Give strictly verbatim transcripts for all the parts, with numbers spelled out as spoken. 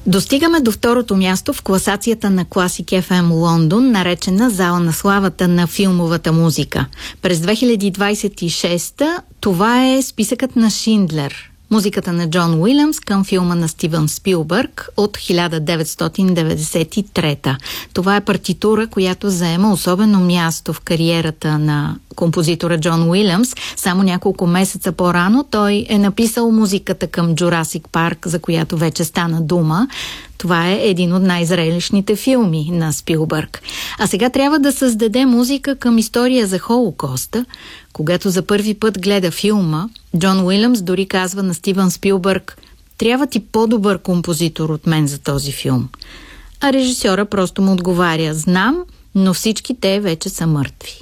Достигаме до второто място в класацията на Classic еф ем Лондон, наречена Зала на славата на филмовата музика. През две хиляди двадесет и шеста това е списъкът на Шиндлер. Музиката на Джон Уилямс към филма на Стивън Спилбърг от хиляда деветстотин деветдесет и трета. Това е партитура, която заема особено място в кариерата на композитора Джон Уилямс. Само няколко месеца по-рано той е написал музиката към Джурасик Парк, за която вече стана дума. Това е един от най-зрелищните филми на Спилбърг. А сега трябва да създаде музика към история за Холокоста. Когато за първи път гледа филма, Джон Уилямс дори казва на Стивън Спилбърг: "Трябва ти по-добър композитор от мен за този филм." А режисьора просто му отговаря: "Знам, но всички те вече са мъртви."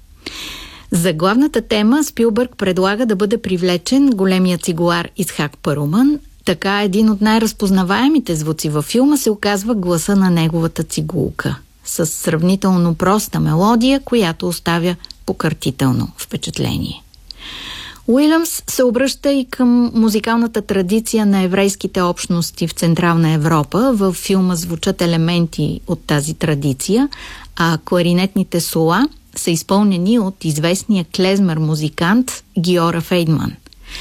За главната тема Спилбърг предлага да бъде привлечен големият цигулар Ицхак Пърлман. Така един от най-разпознаваемите звуци във филма се оказва гласа на неговата цигулка, с сравнително проста мелодия, която оставя покъртително впечатление. Уилямс се обръща и към музикалната традиция на еврейските общности в Централна Европа. Във филма звучат елементи от тази традиция, а кларинетните сола са изпълнени от известния клезмер-музикант Геора Фейдман.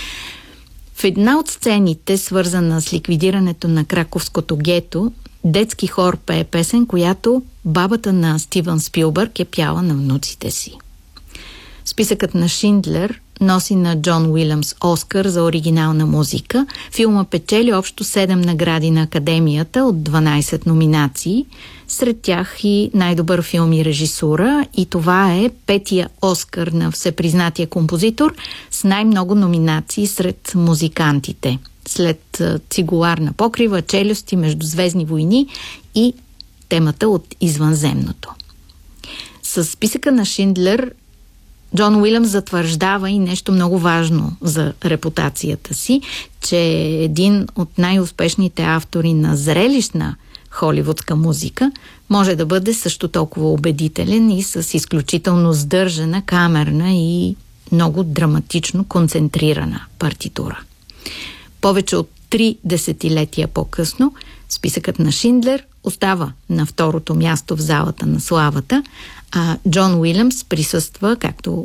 В една от сцените, свързана с ликвидирането на краковското гето, детски хор пее песен, която бабата на Стивън Спилбърг е пяла на внуците си. Списъкът на Шиндлер носи на Джон Уилямс Оскар за оригинална музика. Филма печели общо седем награди на Академията от дванадесет номинации. Сред тях и най-добър филм и режисура, и това е петия Оскар на всепризнатия композитор с най-много номинации сред музикантите. След "Цигуларна покрива", "Челюсти", "Междузвездни войни" и темата от "Извънземното". С списъка на Шиндлер Джон Уилямс затвърждава и нещо много важно за репутацията си, че е един от най-успешните автори на зрелищна холивудска музика, може да бъде също толкова убедителен и с изключително сдържана, камерна и много драматично концентрирана партитура. Повече от три десетилетия по-късно списъкът на Шиндлер остава на второто място в Залата на славата, а Джон Уилямс присъства, както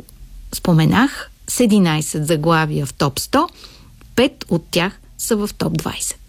споменах, с единадесет заглавия в топ сто, пет от тях са в топ двадесет.